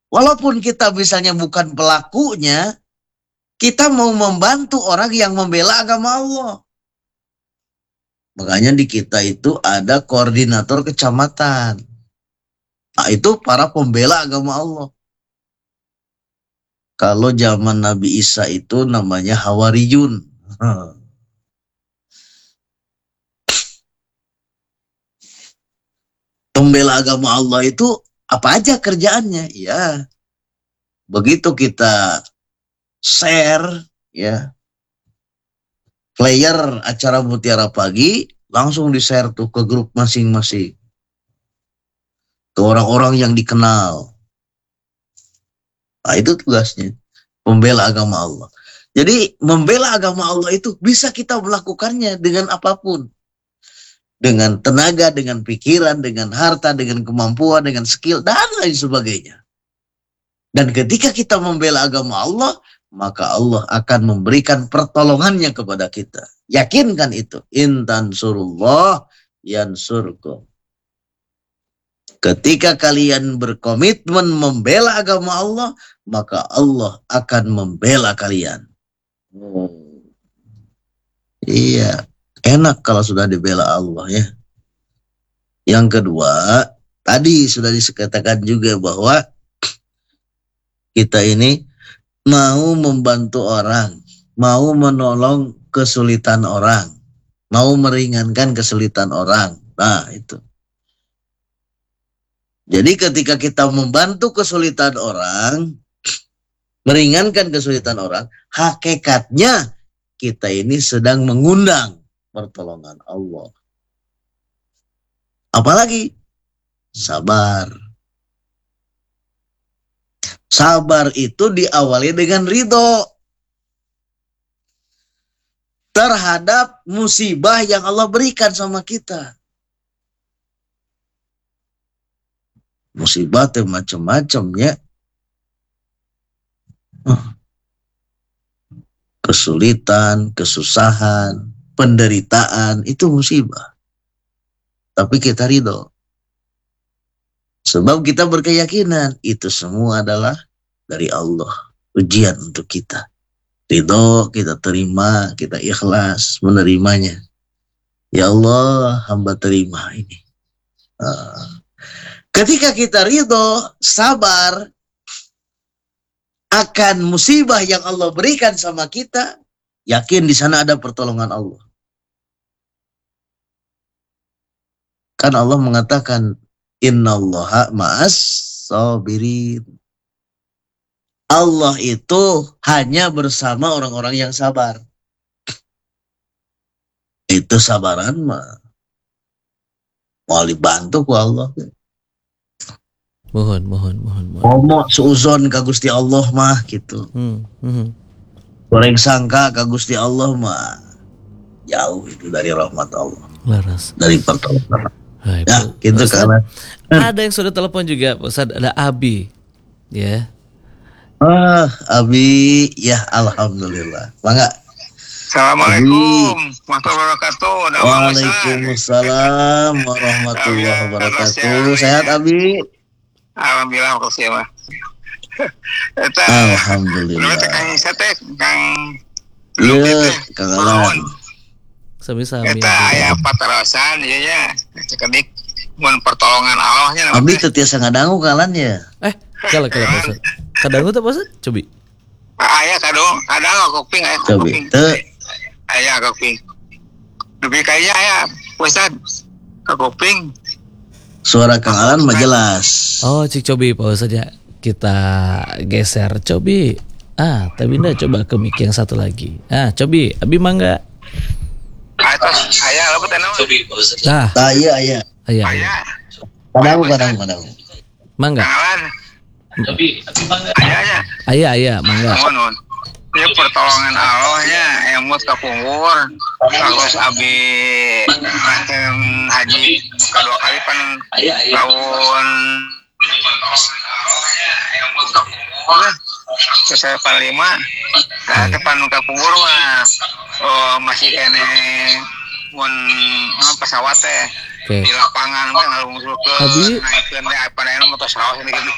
Walaupun kita misalnya bukan pelakunya, kita mau membantu orang yang membela agama Allah. Makanya di kita itu ada koordinator kecamatan. Nah, itu para pembela agama Allah. Kalau zaman Nabi Isa itu namanya Hawariyun. Pembela agama Allah itu apa aja kerjaannya? Ya, begitu kita share ya player acara Mutiara Pagi, langsung di-share tuh ke grup masing-masing. Ke orang-orang yang dikenal. Nah, itu tugasnya. Membela agama Allah. Jadi, membela agama Allah itu bisa kita melakukannya dengan apapun. Dengan tenaga, dengan pikiran, dengan harta, dengan kemampuan, dengan skill, dan lain sebagainya. Dan ketika kita membela agama Allah, maka Allah akan memberikan pertolongannya kepada kita. Yakinkan itu. In tansurullah yansurkum. Ketika kalian berkomitmen membela agama Allah, maka Allah akan membela kalian. Iya, enak kalau sudah dibela Allah ya. Yang kedua, tadi sudah dikatakan juga bahwa kita ini mau membantu orang, mau menolong kesulitan orang, mau meringankan kesulitan orang. Nah, itu. Jadi ketika kita membantu kesulitan orang, meringankan kesulitan orang, hakikatnya kita ini sedang mengundang pertolongan Allah. Apalagi sabar. Sabar itu diawali dengan ridho terhadap musibah yang Allah berikan sama kita. Musibah itu macam-macam ya. Kesulitan, kesusahan, penderitaan itu musibah. Tapi kita ridho. Sebab kita berkeyakinan itu semua adalah dari Allah. Ujian untuk kita. Ridho, kita terima, kita ikhlas menerimanya. Ya Allah, hamba terima ini. Ketika kita ridho, sabar akan musibah yang Allah berikan sama kita, yakin di sana ada pertolongan Allah. Kan Allah mengatakan, innallaha ma'as sabirin. Allah itu hanya bersama orang-orang yang sabar. Itu sabaran mah. Mau dibantu ku Allah. Mohon. Ngomong suuzon ka Gusti Allah mah gitu. Goreng sangka ka Gusti Allah mah. Jauh itu dari rahmat Allah. Laras. Dari pertolongan. Hai, ya, gitu kan. Ada yang sudah telepon juga, Ustaz. Ada Abi. Ya. Abi, ya alhamdulillah. Mangga. Assalamualaikum warahmatullahi wabarakatuh. Waalaikumsalam warahmatullahi wabarakatuh. Sehat Abi? Alhamdulillah makasih mah. Alhamdulillah. Kang Isa teh Kang. Iya, Kang Alan. Sami-sami. Eta aya paterosan ieu nya. Cekedik mun pertolongan Allahnya. Abi teu tiasa ngadangu kalan ya. Kalau Ustaz. Kadangu teh Ustaz? Cobi. Aya kadang kuping aya kuping. Aya kuping. Lebih kayaknya aya Ustaz. Kuping. Suara Kang Alan mah jelas. Oh, cik Cobi Pak Ustaz ya. Kita geser Cobi. Tapi nda coba ke mic yang satu lagi. Cobi, Abi mangga. Aya apa teh nama? Cobi Pak Ustaz. Iya. Kadang. Mangga. Cobi, Abi mangga. Aya, mangga. Mohon. Ini pertolongan Allahnya yang mut kapungkur. Terus Abi haji kedua kali pan tahun saya pan 5 depan kapungkur mah masih kene mun pesawat teh di lapangan mah ngalungsurkeun naikeun apa motor sawah